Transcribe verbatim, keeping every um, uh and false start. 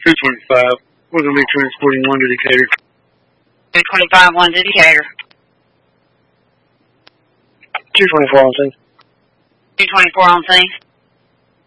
two twenty-five. We're going to be transporting one to Decatur. two twenty-five, one to Decatur. two twenty-four on scene. two twenty-four on scene.